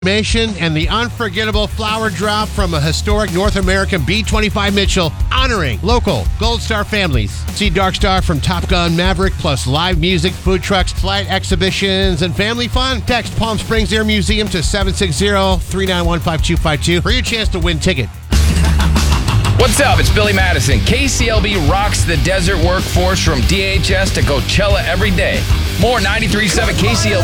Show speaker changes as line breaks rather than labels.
And the unforgettable flower drop from a historic North American B-25 Mitchell honoring local Gold Star families. See Dark Star from Top Gun Maverick, plus live music, food trucks, flight exhibitions, and family fun. Text Palm Springs Air Museum to 760-391-5252 for your chance to win ticket.
What's up? It's Billy Madison. KCLB rocks the desert workforce from DHS to Coachella every day. More 93.7 KCLB.